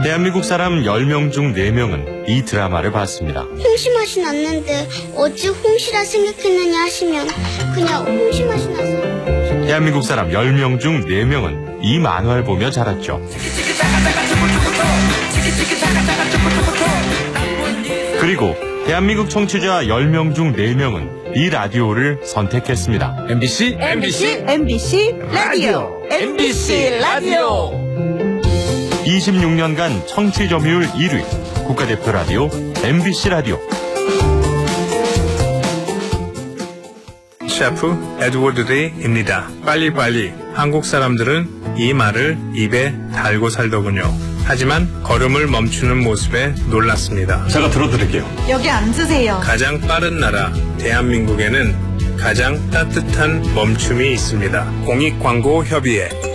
대한민국 사람 10명 중 4명은 이 드라마를 봤습니다. 홍시 맛이 났는데 어찌 홍시라 생각했느냐 하시면 그냥 홍시 맛이 나서. 대한민국 사람 10명 중 4명은 이 만화를 보며 자랐죠. 그리고 대한민국 청취자 10명 중 4명은 이 라디오를 선택했습니다. MBC 라디오. MBC 라디오. 26년간 청취 점유율 1위 국가대표 라디오 MBC 라디오. 셰프 에드워드 데이입니다. 빨리빨리. 한국 사람들은 이 말을 입에 달고 살더군요. 하지만 걸음을 멈추는 모습에 놀랐습니다. 제가 들어드릴게요. 여기 앉으세요. 가장 빠른 나라 대한민국에는 가장 따뜻한 멈춤이 있습니다. 공익광고협의회